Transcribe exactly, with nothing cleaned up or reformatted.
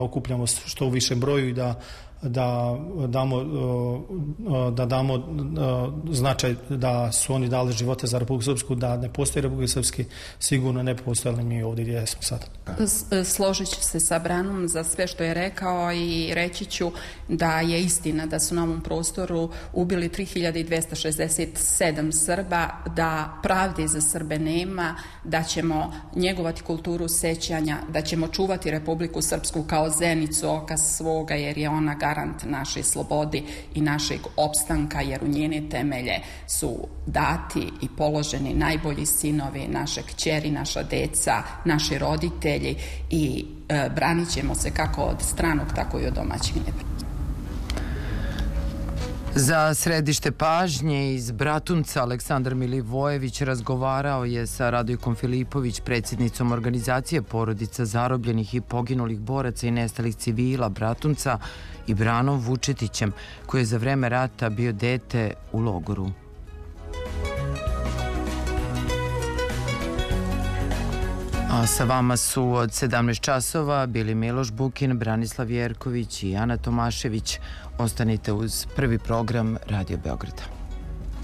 okupljamo što u višem broju i da da damo, da damo značaj da su oni dali živote za Republiku Srpsku, da ne postoji Republika Srpski, sigurno ne postojali mi ovdje gdje smo sad. Složit ću se sa Branom za sve što je rekao i reći ću da je istina da su na ovom prostoru ubili tri hiljade dvjesto šezdeset sedam Srba, da pravde za Srbe nema, da ćemo njegovati kulturu sećanja, da ćemo čuvati Republiku Srpsku kao zenicu oka svoga, jer je ona garant naše slobodi i našeg opstanka, jer u njene temelje su dati i položeni najbolji sinovi, naše kćeri, naša deca, naši roditelji i e, branit ćemo se kako od stranog, tako i od domaćih neprijatelja. Za središte pažnje iz Bratunca Aleksandar Milivojević razgovarao je sa Radojkom Filipović, predsjednicom organizacije porodica zarobljenih i poginulih boraca i nestalih civila Bratunca, i Branom Vučetićem, koji je za vreme rata bio dete u logoru. A sa vama su od sedamnaest časova bili Miloš Bukin, Branislav Jerković i Ana Tomašević. Ostanite uz prvi program Radio Beograda.